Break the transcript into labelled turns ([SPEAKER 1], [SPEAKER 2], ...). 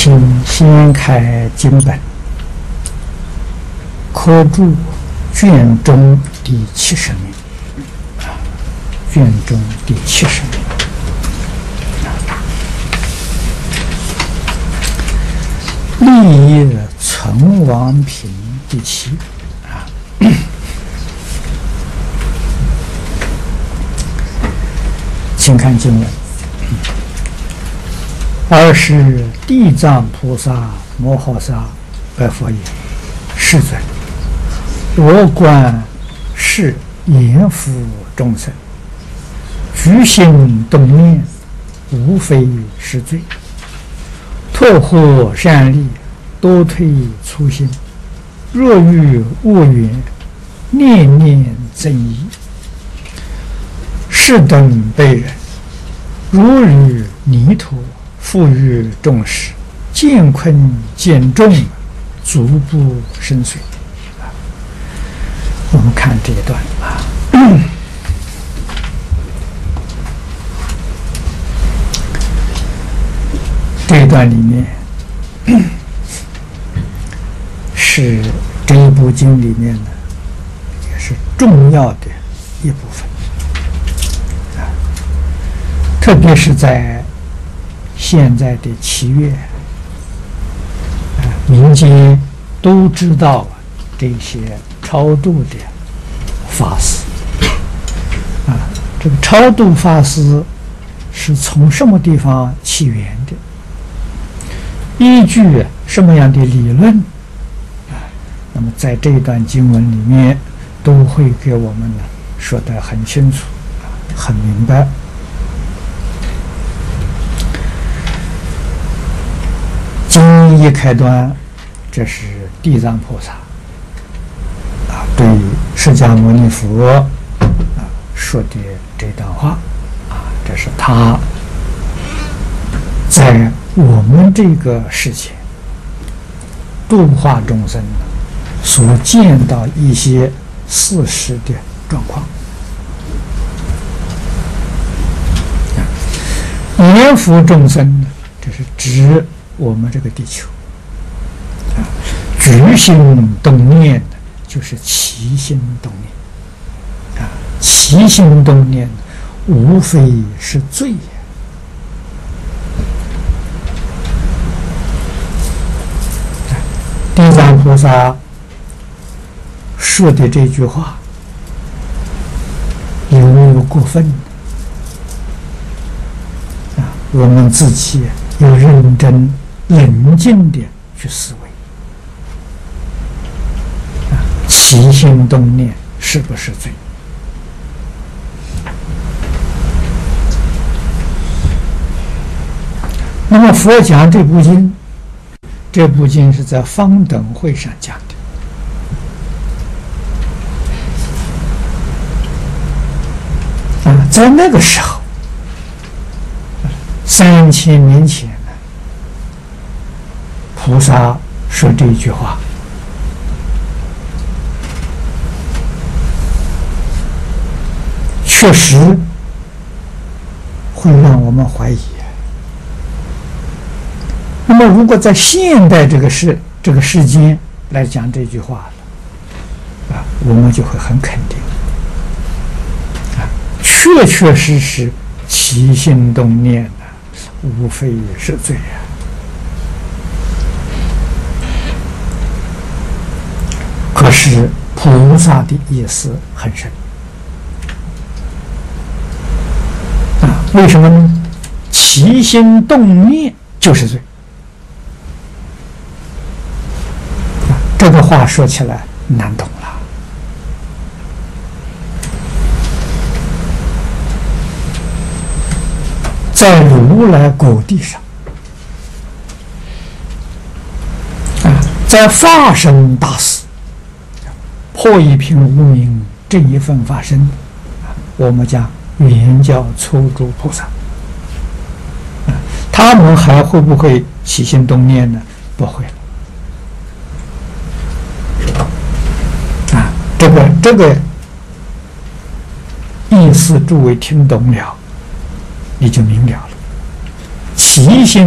[SPEAKER 1] 请先开经本，科注卷中第70名。卷中第70名。立业存亡品第7。请看经文。尔时地藏菩萨摩诃萨白佛言：“世尊，我观是言福众生，举心动念，无非是罪。拓获善利，多退粗心。若遇恶缘，念念增益。是等辈人，如于泥土，富于众时，见困见重，足不深邃。”我们看这一段这一段里面是这一部经里面呢，也是重要的一部分特别是在现在的7月民间都知道这些超度的法师这个超度法师是从什么地方起源的？依据什么样的理论那么在这一段经文里面都会给我们呢说得很清楚很明白。经一开端，这是地藏菩萨对释迦牟尼佛说的这段话这是他在我们这个世界度化众生所见到一些事实的状况。言福众生这是指我们这个地球举心动念就是起心动念起心动念无非是罪地藏菩萨说的这句话有没有过分我们自己要认真冷静地去思维起心动念是不是罪？那么佛讲这部经，这部经是在方等会上讲的在那个时候3000年前菩萨说这句话确实会让我们怀疑。那么如果在现代这个世间来讲这句话我们就会很肯定确确实实起心动念无非是罪可是菩萨的意思很深为什么呢？起心动念就是罪这个话说起来难懂了。在如来果地上在法身大士破一品无明这一份法身我们讲原教初住菩萨他们还会不会起心动念呢？不会了这个意思诸位听懂了你就明了了起心